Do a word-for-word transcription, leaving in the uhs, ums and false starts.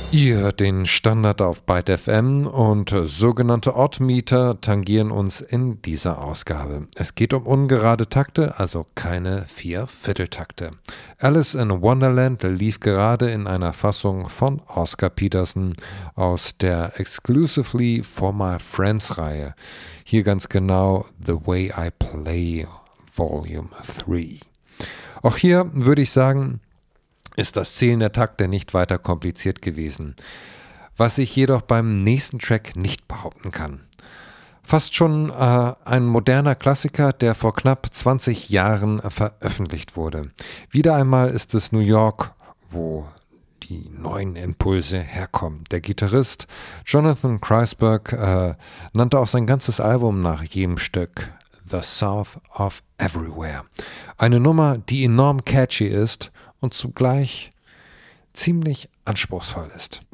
Ihr hört den Standard auf Byte F M und sogenannte Oddmeter tangieren uns in dieser Ausgabe. Es geht um ungerade Takte, also keine Viervierteltakte. Alice in Wonderland lief gerade in einer Fassung von Oscar Peterson aus der Exclusively for My Friends Reihe. Hier ganz genau The Way I Play Volume drei. Auch hier würde ich sagen, ist das Zählen der Takte nicht weiter kompliziert gewesen. Was ich jedoch beim nächsten Track nicht behaupten kann. Fast schon äh, ein moderner Klassiker, der vor knapp zwanzig Jahren veröffentlicht wurde. Wieder einmal ist es New York, wo die neuen Impulse herkommen. Der Gitarrist Jonathan Kreisberg äh, nannte auch sein ganzes Album nach jedem Stück The South of Everywhere. Eine Nummer, die enorm catchy ist und zugleich ziemlich anspruchsvoll ist.